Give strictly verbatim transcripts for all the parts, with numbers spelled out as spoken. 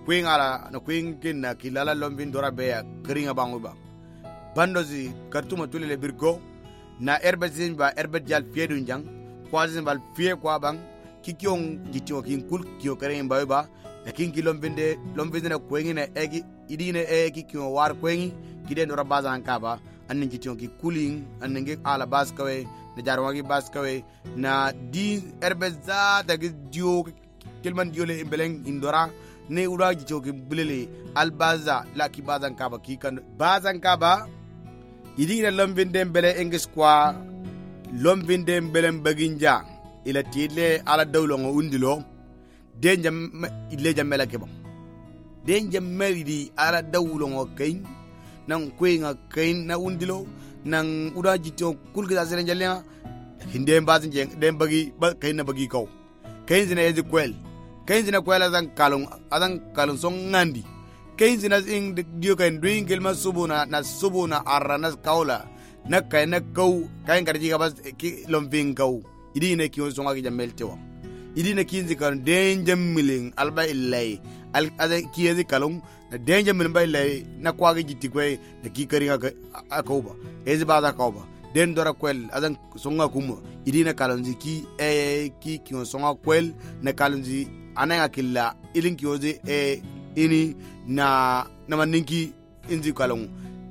queen ala na queen kinna kilala lombin dora beya kringa bangu ba bandozi kartuma tulele birgo na erbezin ba erbet jal fiedu njang kwazin bal fie kwa bang kikiong jitio kin kul kio kare mbawe ba lakin ki lombinde lombinde na kwengi na egi idine egi kio war kwengi kide ndora baza ankaba anin jitio ki cooling anin ala baskawe na jarwangi baskawe na di erbeza tagi dio kelman diole imbeleng indora ne ura jitio ki bulele albaza la ki baza ankaba ki kan baza ankaba idine lombinde mbele engis kwa lombinde mbele baginja ila tile ala dawlo ngo undilo denja ile jamela kebo denja melidi ala dawlo ngo kain nan kuinga kain na undilo nan uda jito kulga sere jalya hinde mbazin jeng dem bagi kain na bagi kaw kain zina ezi kwel kain zina kwel azan kalon azan kalon song ngandi kain zina ing dio kain doing gelma subuna na subuna arana kaula na kain na kaw kain garji ga bas lombing kaw idine kiyo songa ki jamelte wa idine kinzi kan denja miling alba illai al ada kiyezi kalong na denja miling ba illai na kwa gi jitti kwe na ki kari ga akauba ezi ba da kauba den dora kwel adan songa kuma idine kalonzi ki e ki kiyo songa kwel na kalonzi ananga killa ilin kiyozi e ini na na maninki inzi kalong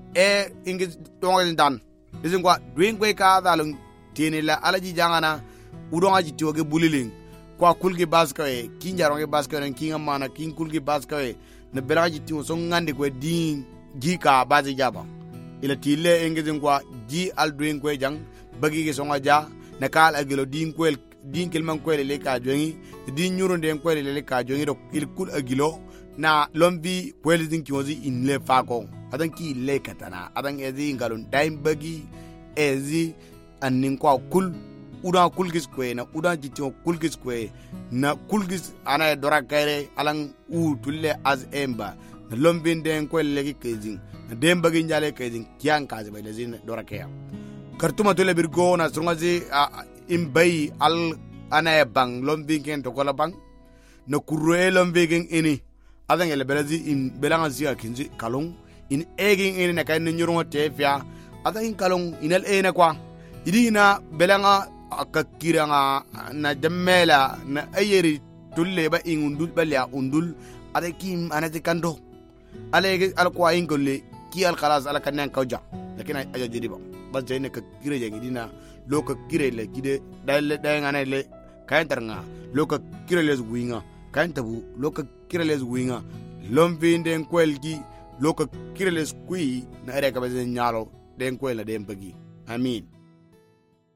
e ingi tonga dan dizin kwa doing kwe ka dalong tinila alaji jangana udonga jitoge buliling kwa kulgi baskawe kinjaronge baskawe kinga mana kin kulgi baskawe na bela jitimo so ngande ko din jika bazi jaba ila tille engezin kwa ji alduin ko jang bagi ge songa ja na kal agilo din ko din kelman ko le ka jongi din nyuro den ko le ka jongi do il kul agilo na lombi ko le din kiwozi in le fako adan ki le katana adan ezi ngalon daim bagi ezi annin kwa kul udan kulgis kwe na udan jitio kulgis kwe na kulgis ana dora kaire alang u tulle az emba na lombin den ko legi kezing na demba gi njale kezing kian kaze bay lezin dora kaya kartuma tulle birgo na sungazi imbay al ana bang lombin ken to kola bang na kurre lombin ini adan ele belazi in belanga zia kinzi kalong in egin ini na kaine nyurongo tefia adan kalong inal ena kwa idina belanga akakiranga na jamela na ayeri tulle ba ingundul balya undul ade kim anati kando ale alquwa ingolle ki al khalas ala kanen kawja lakin aja jidi ba bas jeyne ka kire jangi dina loka kire le gide dal day ngane le kayen tarnga loka kire les winga kayen tabu loka kire les winga lombinde kwelgi loka kire les kui na ere ka be nyalo den kwela den bagi amin.